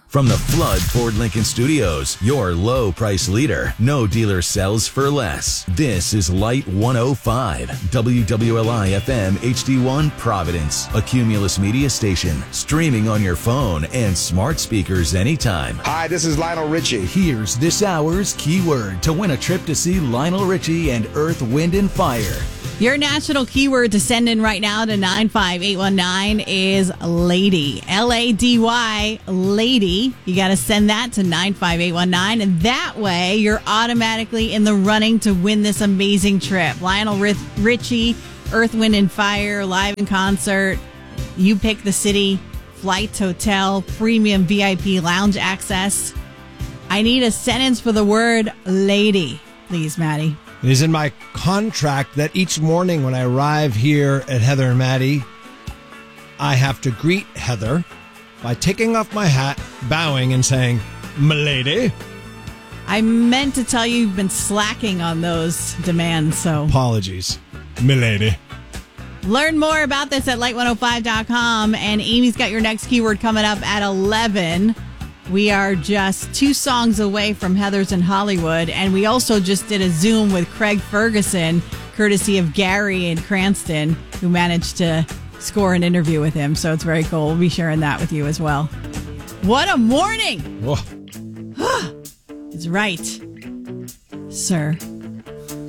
From the Flood Ford Lincoln Studios, your low price leader. No dealer sells for less. This is Light 105, WWLI FM HD1 Providence, a Cumulus media station, streaming on your phone and smart speakers anytime. Hi, this is Lionel Richie. Here's this hour's keyword to win a trip to see Lionel Richie and Earth, Wind, and Fire. Your national keyword to send in right now to 95819 is lady. Lady, lady. You got to send that to 95819, and that way you're automatically in the running to win this amazing trip. Lionel Richie, Earth, Wind, and Fire, live in concert. You pick the city, flights, hotel, premium VIP lounge access. I need a sentence for the word lady, please, Maddie. It is in my contract that each morning when I arrive here at Heather and Maddie, I have to greet Heather by taking off my hat, bowing, and saying, "M'lady." I meant to tell you you've been slacking on those demands, so... Apologies. M'lady. Learn more about this at light105.com, and Amy's got your next keyword coming up at 11. We are just 2 songs away from Heather's in Hollywood, and we also just did a Zoom with Craig Ferguson, courtesy of Gary in Cranston, who managed to score an interview with him. So it's very cool. We'll be sharing that with you as well. What a morning! Whoa. It's right, sir.